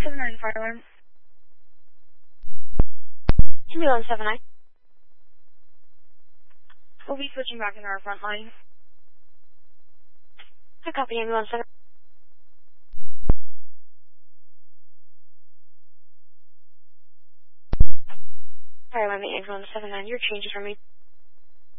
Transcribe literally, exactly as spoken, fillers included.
seven nine fire alarm. Ambulance seven nine. We'll be switching back into our front line. I copy ambulance seven. Sorry, my ambulance seven nine. Your changes for me.